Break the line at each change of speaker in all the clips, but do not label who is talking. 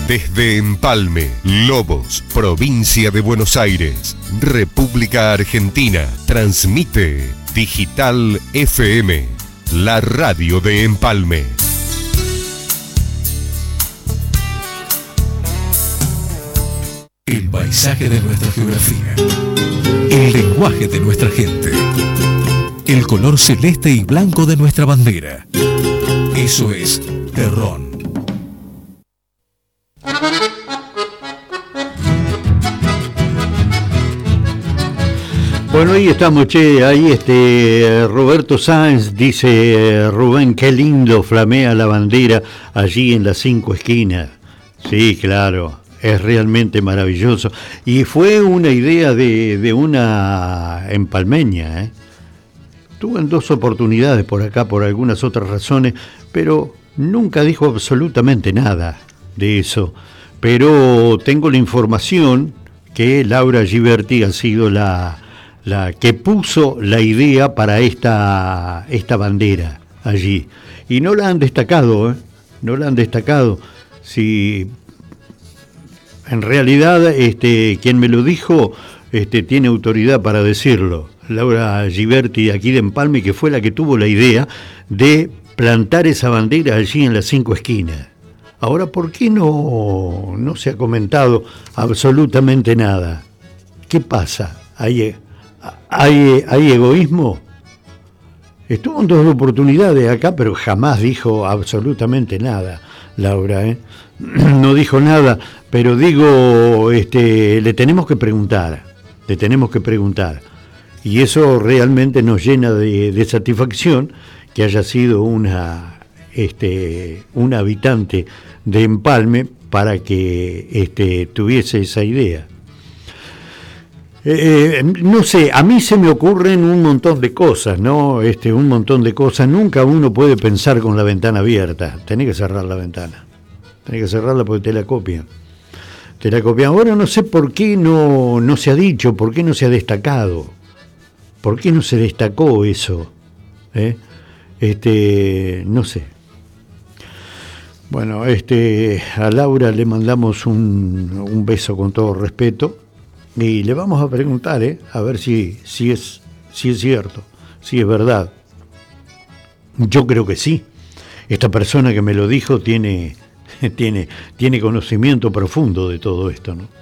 Desde Empalme, Lobos, provincia de Buenos Aires, República Argentina, transmite Digital FM, la radio de Empalme. El paisaje de nuestra geografía, el lenguaje de nuestra gente, el color celeste y blanco de nuestra bandera. Eso es Terrón.
Bueno, ahí estamos, ahí Roberto Sáenz dice, Rubén, qué lindo flamea la bandera allí en las 5 esquinas. Sí, claro, es realmente maravilloso. Y fue una idea de una empalmeña, Tuvo en 2 oportunidades por acá, por algunas otras razones, pero nunca dijo absolutamente nada de eso. Pero tengo la información que Laura Giberti ha sido la que puso la idea para esta bandera allí. Y no la han destacado, no la han destacado. Si en realidad quien me lo dijo tiene autoridad para decirlo. Laura Giberti, aquí de Empalme, que fue la que tuvo la idea de plantar esa bandera allí en las 5 esquinas. Ahora, ¿por qué no se ha comentado absolutamente nada? ¿Qué pasa? ¿Hay egoísmo? Estuvo en 2 oportunidades acá, pero jamás dijo absolutamente nada, Laura, No dijo nada, pero digo, le tenemos que preguntar. Y eso realmente nos llena de satisfacción que haya sido una habitante de Empalme para que tuviese esa idea. No sé, a mí se me ocurren un montón de cosas, ¿no? Un montón de cosas. Nunca uno puede pensar con la ventana abierta. Tenés que cerrar la ventana. Tenés que cerrarla porque te la copian. Ahora no sé por qué no se ha dicho, por qué no se ha destacado. ¿Por qué no se destacó eso? No sé. Bueno, a Laura le mandamos un beso con todo respeto. Y le vamos a preguntar, a ver si es cierto, si es verdad. Yo creo que sí. Esta persona que me lo dijo tiene conocimiento profundo de todo esto, ¿no?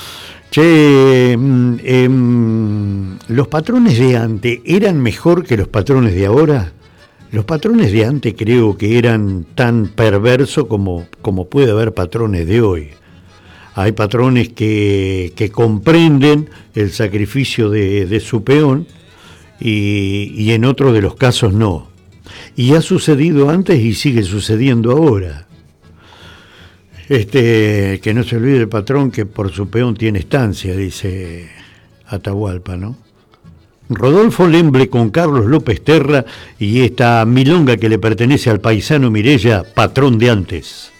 ¿Los patrones de antes eran mejor que los patrones de ahora? Los patrones de antes creo que eran tan perversos como puede haber patrones de hoy. Hay patrones que comprenden el sacrificio de su peón y en otros de los casos no. Y ha sucedido antes y sigue sucediendo ahora. Que no se olvide el patrón que por su peón tiene estancia, dice Atahualpa, ¿no? Rodolfo Lemble con Carlos López Terra y esta milonga que le pertenece al paisano Mireya, patrón de antes.